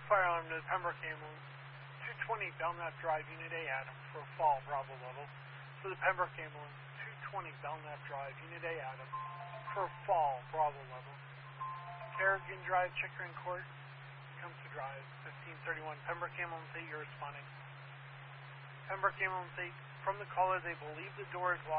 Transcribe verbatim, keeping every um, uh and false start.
Fire alarm to the Pembroke ambulance. two twenty Belknap Drive, Unit A, Adam, for a fall, Bravo level. For the Pembroke ambulance, two twenty Belknap Drive, Unit A, Adam, for a fall, Bravo level. Kerrigan Drive, Chickering Court, Tecumseh Drive, fifteen thirty-one. Pembroke ambulance eight, you're responding. Pembroke ambulance eight, from the caller, they believe the door is locked.